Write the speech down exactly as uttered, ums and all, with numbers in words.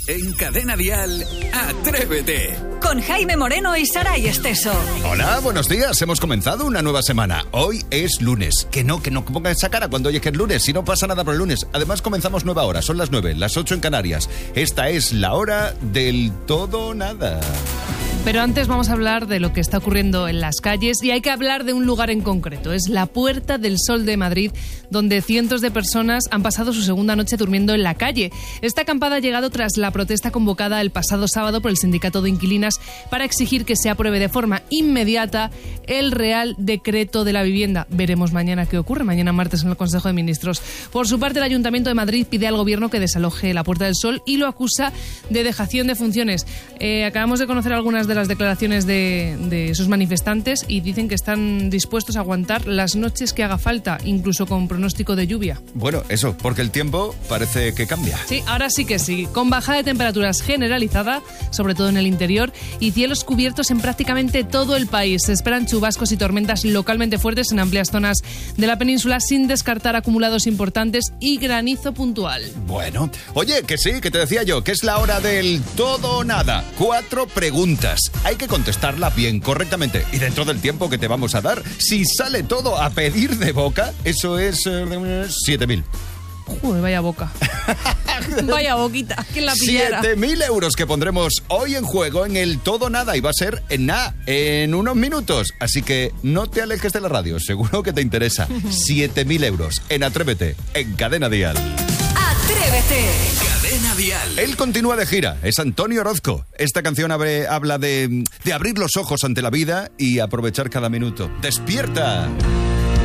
En Cadena Dial, Atrévete. Con Jaime Moreno y Saray Esteso. Hola, buenos días. Hemos comenzado una nueva semana. Hoy es lunes. Que no, que no pongan esa cara cuando oye que es lunes. Si no pasa nada por el lunes. Además comenzamos nueva hora. Son las nueve, las ocho en Canarias. Esta es la hora del todo nada. Pero antes vamos a hablar de lo que está ocurriendo en las calles y hay que hablar de un lugar en concreto. Es la Puerta del Sol de Madrid, donde cientos de personas han pasado su segunda noche durmiendo en la calle. Esta acampada ha llegado tras la protesta convocada el pasado sábado por el Sindicato de Inquilinas para exigir que se apruebe de forma inmediata el Real Decreto de la Vivienda. Veremos mañana qué ocurre, mañana martes en el Consejo de Ministros. Por su parte, el Ayuntamiento de Madrid pide al Gobierno que desaloje la Puerta del Sol y lo acusa de dejación de funciones. Eh, acabamos de conocer algunas de las declaraciones de, de sus manifestantes y dicen que están dispuestos a aguantar las noches que haga falta, incluso con pronóstico de lluvia. Bueno, eso, porque el tiempo parece que cambia. Sí, ahora sí que sí, con bajada de temperaturas generalizada, sobre todo en el interior, y cielos cubiertos en prácticamente todo el país. Se esperan chubascos y tormentas localmente fuertes en amplias zonas de la península, sin descartar acumulados importantes y granizo puntual. Bueno, oye, que sí, que te decía yo, que es la hora del todo o nada. Cuatro preguntas. Hay que contestarla bien, correctamente, y dentro del tiempo que te vamos a dar. Si sale todo a pedir de boca, eso es eh, siete mil. Joder, vaya boca. Vaya boquita, ¿quién la pillara? siete mil euros que pondremos hoy en juego en el todo nada, y va a ser en nada, en unos minutos. Así que no te alejes de la radio, seguro que te interesa. siete mil euros en Atrévete, en Cadena Dial. Atrévete. Cadena Dial. Él continúa de gira, es Antonio Orozco. Esta canción abre, habla de, de abrir los ojos ante la vida y aprovechar cada minuto. ¡Despierta!